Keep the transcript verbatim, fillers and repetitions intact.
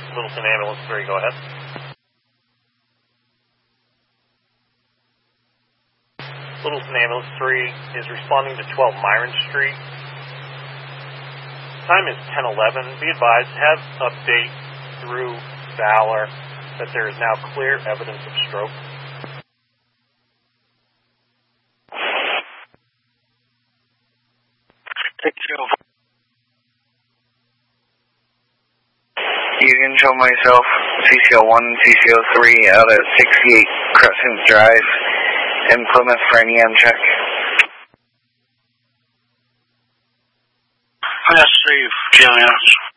Littleton Ambulance three, go ahead. Littleton Ambulance three is responding to twelve Myron Street. Time is ten eleven. Be advised, have update through Valor that there is now clear evidence of stroke. Thank you. You can show myself C C L one, C C L three out at sixty-eight Crescent Drive in Plymouth for an E M check. Yes, Steve, Julian.